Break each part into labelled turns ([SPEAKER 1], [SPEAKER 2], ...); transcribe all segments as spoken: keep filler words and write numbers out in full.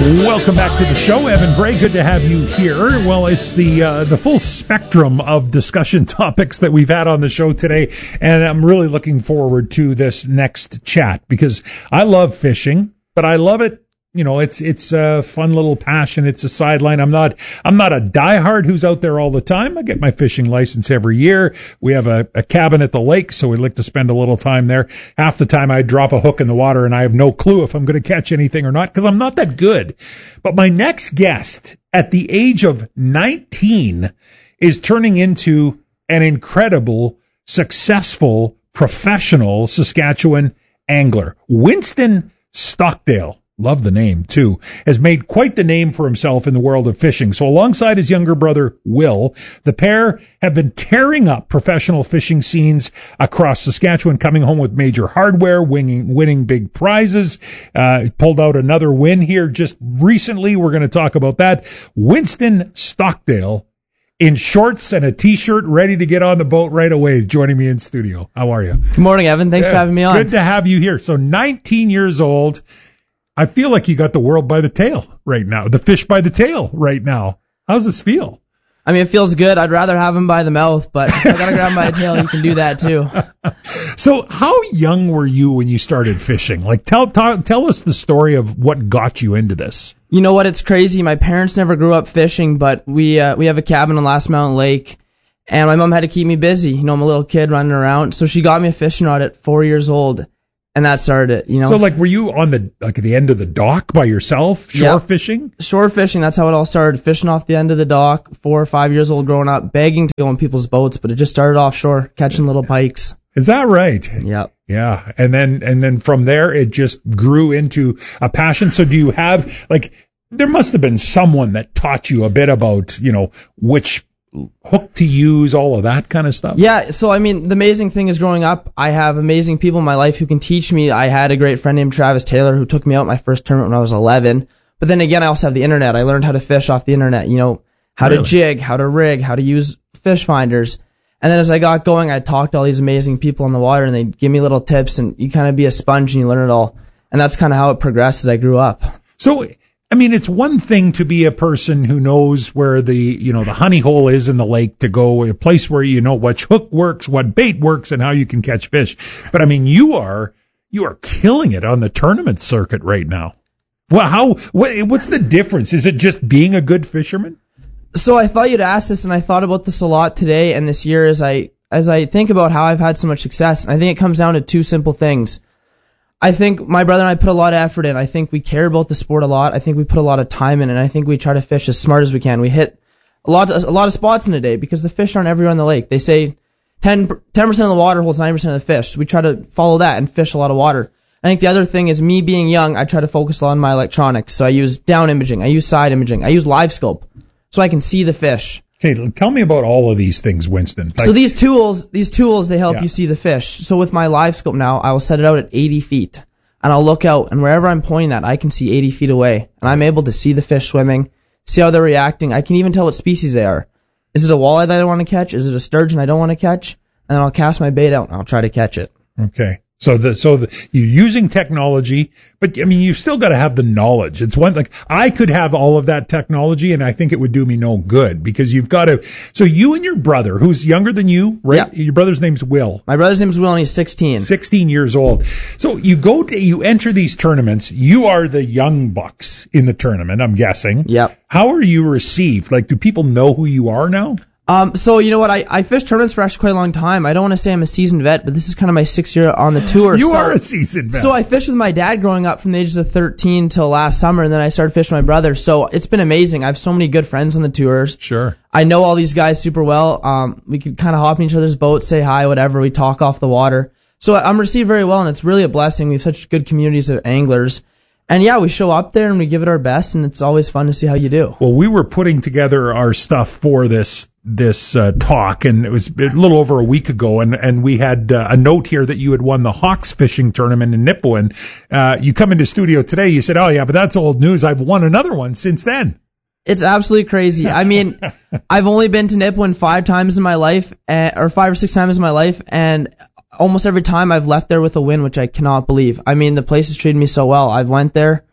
[SPEAKER 1] Welcome back to the show. Evan Bray, good to have you here. Well, it's the uh, the full spectrum of discussion topics that we've had on the show today, and I'm really looking forward to this next chat because I love fishing, but I love it. You know, it's it's a fun little passion. It's a sideline. I'm not I'm not a diehard who's out there all the time. I get my fishing license every year. We have a, a cabin at the lake, so we like to spend a little time there. Half the time I drop a hook in the water and I have no clue if I'm going to catch anything or not because I'm not that good. But my next guest at the age of nineteen is turning into an incredible, successful, professional Saskatchewan angler. Winston Stockdale. Love the name, too, has made quite the name for himself in the world of fishing. So alongside his younger brother, Will, the pair have been tearing up professional fishing scenes across Saskatchewan, coming home with major hardware, winning, winning big prizes. Uh, pulled out another win here just recently. We're going to talk about that. Winston Stockdale in shorts and a T-shirt, ready to get on the boat right away, joining me in studio. How are you?
[SPEAKER 2] Good morning, Evan. Thanks yeah, for having me on.
[SPEAKER 1] Good to have you here. So nineteen years old. I feel like you got the world by the tail right now, the fish by the tail right now. How's this feel?
[SPEAKER 2] I mean, it feels good. I'd rather have him by the mouth, but if I got to grab him by the tail, you can do that too.
[SPEAKER 1] So how young were you when you started fishing? Like, tell, tell, tell us the story of what got you into this.
[SPEAKER 2] You know what? It's crazy. My parents never grew up fishing, but we, uh, we have a cabin on Last Mountain Lake, and my mom had to keep me busy. You know, I'm a little kid running around. So she got me a fishing rod at four years old. And that started it, you know.
[SPEAKER 1] So, like, were you on the like at the end of the dock by yourself, shore yep. fishing?
[SPEAKER 2] Shore fishing, that's how it all started. Fishing off the end of the dock, four or five years old growing up, begging to go on people's boats, but it just started offshore, catching little pikes.
[SPEAKER 1] Is that right?
[SPEAKER 2] Yep.
[SPEAKER 1] Yeah. And then and then from there, it just grew into a passion. So do you have, like, there must have been someone that taught you a bit about, you know, which hook to use, all of that kind of stuff?
[SPEAKER 2] Yeah, so I mean, the amazing thing is growing up, I have amazing people in my life who can teach me. I had a great friend named Travis Taylor who took me out my first tournament when I was eleven. But then again, I also have the internet. I learned how to fish off the internet, you know, how really? to jig, how to rig, how to use fish finders. And then as I got going, I talked to all these amazing people in the water, and they'd give me little tips, and you kind of be a sponge and you learn it all. And that's kind of how it progressed as I grew up.
[SPEAKER 1] So, I mean, it's one thing to be a person who knows where the, you know, the honey hole is in the lake to go, a place where you know which hook works, what bait works, and how you can catch fish. But I mean, you are, you are killing it on the tournament circuit right now. Well, how, what, what's the difference? Is it just being a good fisherman?
[SPEAKER 2] So I thought you'd ask this, and I thought about this a lot today and this year as I, as I think about how I've had so much success. And I think it comes down to two simple things. I think my brother and I put a lot of effort in. I think we care about the sport a lot. I think we put a lot of time in, and I think we try to fish as smart as we can. We hit a lot of, a lot of spots in a day because the fish aren't everywhere in the lake. They say ten percent of the water holds ninety percent of the fish. So we try to follow that and fish a lot of water. I think the other thing is me being young, I try to focus on my electronics. So I use down imaging, I use side imaging, I use live scope so I can see the fish.
[SPEAKER 1] Okay, tell me about all of these things, Winston. Like,
[SPEAKER 2] so these tools, these tools, they help
[SPEAKER 1] yeah.
[SPEAKER 2] you see the fish. So with my live scope now, I will set it out at eighty feet. And I'll look out, and wherever I'm pointing that, I can see eighty feet away. And I'm able to see the fish swimming, see how they're reacting. I can even tell what species they are. Is it a walleye that I want to catch? Is it a sturgeon I don't want to catch? And then I'll cast my bait out, and I'll try to catch it.
[SPEAKER 1] Okay. So the so the, you're using technology, but I mean you've still got to have the knowledge. It's one like I could have all of that technology, and I think it would do me no good because you've got to. So you and your brother, who's younger than you, right?
[SPEAKER 2] Yeah.
[SPEAKER 1] Your brother's name's Will.
[SPEAKER 2] My brother's name's Will, and he's sixteen.
[SPEAKER 1] Sixteen years old. So you go to you enter these tournaments. You are the young bucks in the tournament, I'm guessing.
[SPEAKER 2] Yep.
[SPEAKER 1] How are you received? Like, do people know who you are now?
[SPEAKER 2] Um, so, you know what, I, I fished tournaments for actually quite a long time. I don't want to say I'm a seasoned vet, but this is kind of my sixth year on the tour.
[SPEAKER 1] You
[SPEAKER 2] so,
[SPEAKER 1] are a seasoned vet.
[SPEAKER 2] So I fished with my dad growing up from the ages of thirteen till last summer, and then I started fishing with my brother. So it's been amazing. I have so many good friends on the tours.
[SPEAKER 1] Sure.
[SPEAKER 2] I know all these guys super well. Um, we could kind of hop in each other's boats, say hi, whatever. We talk off the water. So I'm received very well, and it's really a blessing. We have such good communities of anglers. And yeah, we show up there and we give it our best, and it's always fun to see how you do.
[SPEAKER 1] Well, we were putting together our stuff for this this uh, talk, and it was a little over a week ago, and, and we had uh, a note here that you had won the Hawks fishing tournament in Nipawin. Uh, you come into studio today, you said, oh yeah, but that's old news. I've won another one since then.
[SPEAKER 2] It's absolutely crazy. I mean, I've only been to Nipawin five times in my life, uh, or five or six times in my life, and almost every time I've left there with a win, which I cannot believe. I mean, the place has treated me so well. I've went there.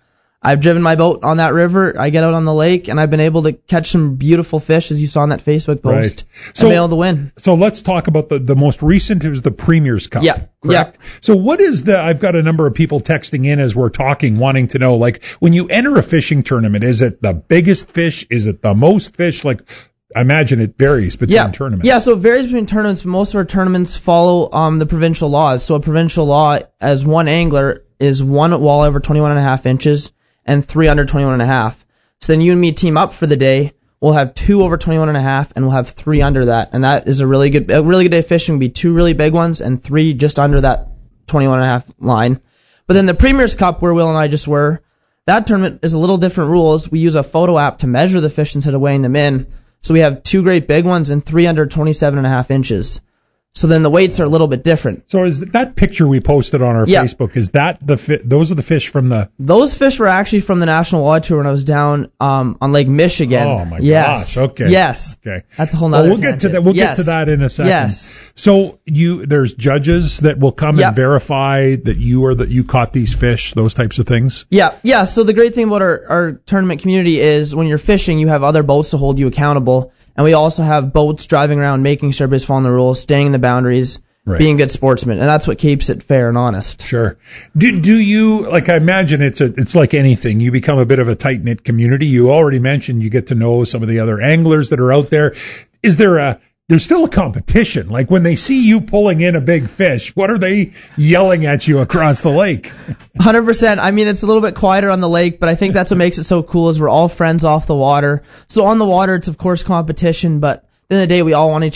[SPEAKER 2] I've driven my boat on that river. I get out on the lake, and I've been able to catch some beautiful fish, as you saw in that Facebook post.
[SPEAKER 1] Right. So,
[SPEAKER 2] and been able to win.
[SPEAKER 1] So let's talk about the, the most recent. It was the Premier's Cup.
[SPEAKER 2] Yeah.
[SPEAKER 1] Correct?
[SPEAKER 2] Yeah.
[SPEAKER 1] So what is the, I've got a number of people texting in as we're talking, wanting to know, like, when you enter a fishing tournament, is it the biggest fish? Is it the most fish? Like, I imagine it varies between
[SPEAKER 2] yeah.
[SPEAKER 1] tournaments.
[SPEAKER 2] Yeah, so it varies between tournaments, but most of our tournaments follow um, the provincial laws. So a provincial law, as one angler, is one walleye over twenty-one and a half inches and three under twenty-one and a half. So then you and me team up for the day. We'll have two over twenty-one and a half, and we'll have three under that. And that is a really good, a really good day of fishing. Would be two really big ones and three just under that twenty-one and a half line. But then the Premier's Cup, where Will and I just were, that tournament is a little different rules. We use a photo app to measure the fish instead of weighing them in. So we have two great big ones and three under twenty-seven and a half inches. So then the weights are a little bit different.
[SPEAKER 1] So is that picture we posted on our
[SPEAKER 2] yeah.
[SPEAKER 1] Facebook, is that the fi- those are the fish from the...
[SPEAKER 2] Those fish were actually from the National Walleye Tour when I was down um, on Lake Michigan.
[SPEAKER 1] Oh, my
[SPEAKER 2] yes.
[SPEAKER 1] gosh. Okay.
[SPEAKER 2] Yes.
[SPEAKER 1] Okay.
[SPEAKER 2] That's a whole nother
[SPEAKER 1] well, we'll get to that. We'll
[SPEAKER 2] yes.
[SPEAKER 1] get to that in a second.
[SPEAKER 2] Yes.
[SPEAKER 1] So you, there's judges that will come
[SPEAKER 2] yep.
[SPEAKER 1] and verify that you are that you caught these fish, those types of things?
[SPEAKER 2] Yeah. Yeah. So the great thing about our, our tournament community is when you're fishing, you have other boats to hold you accountable. And we also have boats driving around making sure everybody's following the rules, staying in the boundaries. Right. Being good sportsmen, and that's what keeps it fair and honest.
[SPEAKER 1] Sure. Do do you, like, I imagine it's a it's like anything. You become a bit of a tight knit community. You already mentioned you get to know some of the other anglers that are out there. Is there a there's still a competition? Like when they see you pulling in a big fish, what are they yelling at you across the lake?
[SPEAKER 2] one hundred percent. I mean, it's a little bit quieter on the lake, but I think that's what makes it so cool is we're all friends off the water. So on the water, it's of course competition, but at the end of the day, we all want each